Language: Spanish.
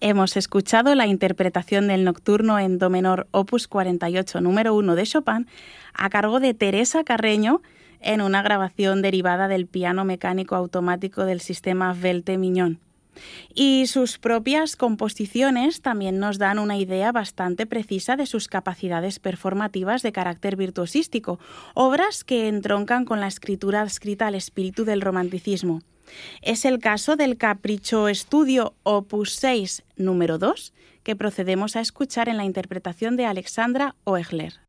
Hemos escuchado la interpretación del Nocturno en Do menor opus 48 número 1 de Chopin a cargo de Teresa Carreño en una grabación derivada del piano mecánico automático del sistema Velte-Mignon. Y sus propias composiciones también nos dan una idea bastante precisa de sus capacidades performativas de carácter virtuosístico, obras que entroncan con la escritura adscrita al espíritu del romanticismo. Es el caso del Capricho Estudio opus 6 número 2, que procedemos a escuchar en la interpretación de Alexandra Oegler.